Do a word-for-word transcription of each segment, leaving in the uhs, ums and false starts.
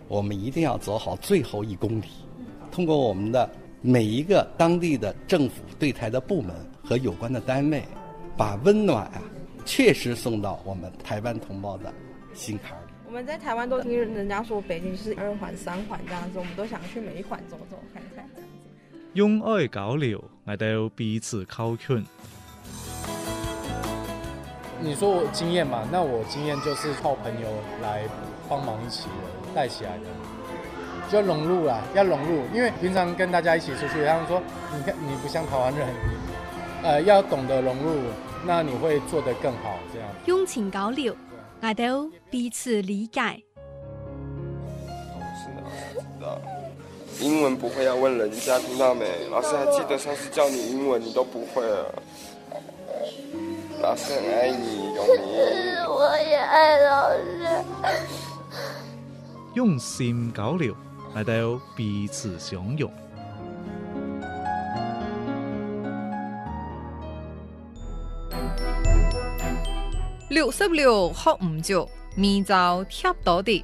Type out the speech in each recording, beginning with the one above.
我们一定要走好最后一公里，通过我们的每一个当地的政府对台的部门和有关的单位，把温暖啊确实送到我们台湾同胞的心坎里。 我们在台湾都听人家说北京就是二环三环这样子，我们都想去每一环走走看看这样子。 用愛交流，我哋彼此靠近。 你说我经验嘛，那我经验就是靠朋友来帮忙一起带起来的，就融入啦，要融入，因为平常跟大家一起出去，他们说你看你不像台湾人，呃，要懂得融入，那你会做得更好，这样。 用情交流，我哋彼此理解。 是啊，知道。英文不会要问人家，听到没？老师还记得上次教你英文，你都不会了。老师很爱你，永明。 我也爱老师。 用心交流，我哋彼此相容。 六十六學唔足，面就貼到啲。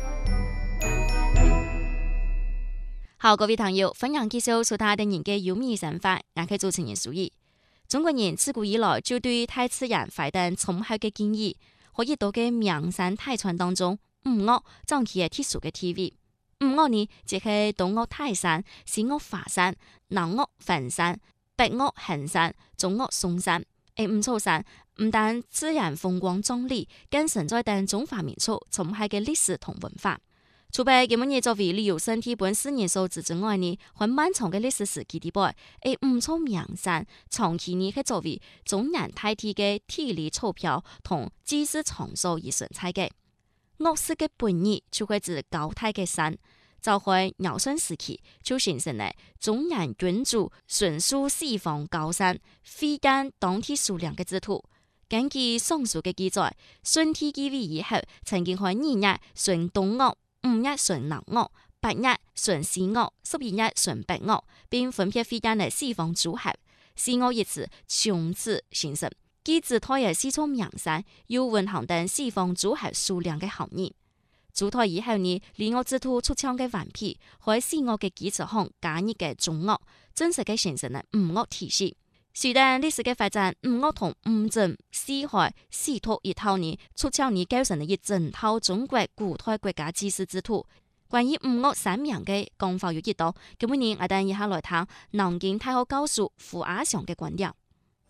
好，各位朋友，分享介紹所他的人嘅有名想法，也可以做成人屬意。中國人自古以來就對大自然發展崇高嘅敬意，可以到嘅名山大川當中，五岳佔其嘅特殊嘅地位。五岳呢，即係東岳泰山、西岳華山、南岳梵山、北岳衡山、中岳嵩山。誒五座山唔但自然風光壯麗，更存在等中華民族崇高嘅歷史同文化。除被佢哋作為旅遊勝地本私人數字之外呢，喺漫長嘅歷史時期底部，誒五座名山長期呢係作為中原大地嘅地理坐標同祭祀場所而存在嘅。岳氏嘅本意就係指高大嘅山，就喺堯舜時期就形成了中原君主順數四方高山飛間當地數量嘅制圖。根據上述嘅記載，舜帝繼位以後，曾經喺二日順東岳、五日順南岳、八日順西岳、十二日順北岳，並分別飛間嘅四方組合。四岳一詞從此形成，既指代嘅四座名山，又蘊含等四方組合數量嘅含義。組台以後呢，二岳制圖出廠嘅頑皮，喺四岳嘅基礎上加入嘅中岳，正式嘅形成了五岳體系。隨着歷史嘅發展，五岳同五鎮、四海、四圖一套呢，出廠呢構成了一整套中國古代國家祭祀制圖。關於五岳三名嘅講法有幾多？咁每年我哋以下來聽南京大學教授傅阿祥嘅觀點。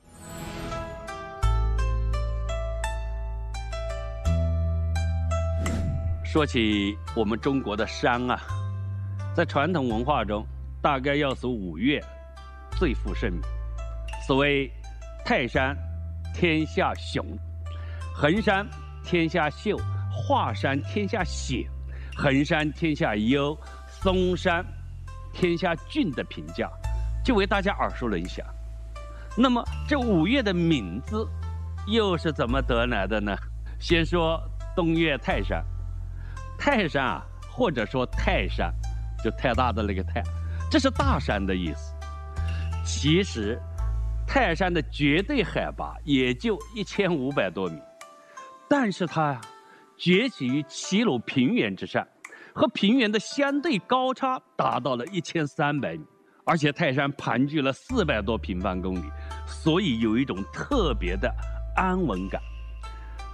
說起我們中國的山啊，在傳統文化中，大概要數五岳最負盛名。所謂泰山天下雄，衡山天下秀，華山天下險，衡山天下優，嵩山天下峻的評價，就為大家耳熟能詳。那麼這五岳的名字又是怎麼得來的呢？先說東岳泰山。泰山啊，或者說泰山，就太大的那個泰，這是大山的意思。其實泰山的絕對海拔也就一千五百多米，但是它呀，崛起於齊魯平原之上，和平原的相對高差達到了一千三百米，而且泰山盤踞了四百多平方公里，所以有一種特別的安穩感。